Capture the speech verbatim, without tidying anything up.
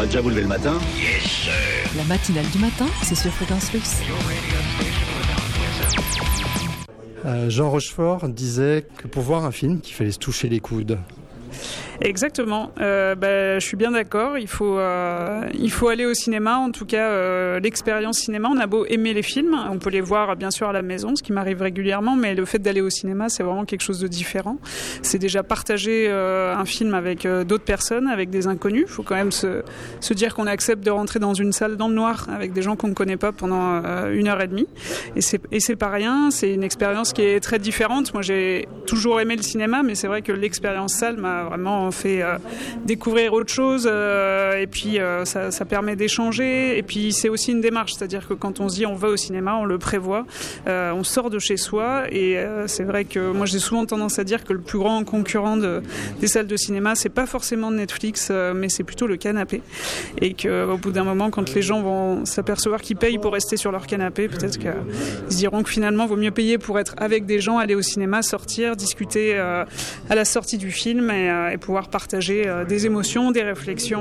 faudrait déjà vous lever le matin. Yes, sir. La matinale du matin, c'est sur Fréquence Plus. Euh, Jean Rochefort disait que pour voir un film, qu'il fallait se toucher les coudes. Exactement, euh, bah, je suis bien d'accord, il faut, euh, il faut aller au cinéma, en tout cas euh, l'expérience cinéma, on a beau aimer les films, on peut les voir bien sûr à la maison, ce qui m'arrive régulièrement, mais le fait d'aller au cinéma c'est vraiment quelque chose de différent. C'est déjà partager euh, un film avec euh, d'autres personnes, avec des inconnus, il faut quand même se, se dire qu'on accepte de rentrer dans une salle dans le noir avec des gens qu'on ne connaît pas pendant euh, une heure et demie, et c'est, et c'est pas rien, c'est une expérience qui est très différente. Moi j'ai toujours aimé le cinéma, mais c'est vrai que l'expérience salle m'a vraiment fait euh, découvrir autre chose euh, et puis euh, ça, ça permet d'échanger et puis c'est aussi une démarche, c'est-à-dire que quand on se dit on va au cinéma, on le prévoit, euh, on sort de chez soi et euh, c'est vrai que moi j'ai souvent tendance à dire que le plus grand concurrent de, des salles de cinéma c'est pas forcément Netflix euh, mais c'est plutôt le canapé et qu'au bout d'un moment quand les gens vont s'apercevoir qu'ils payent pour rester sur leur canapé, peut-être qu'ils se diront que finalement vaut mieux payer pour être avec des gens, aller au cinéma, sortir, discuter euh, à la sortie du film et, euh, et pouvoir partager euh, des émotions, des réflexions.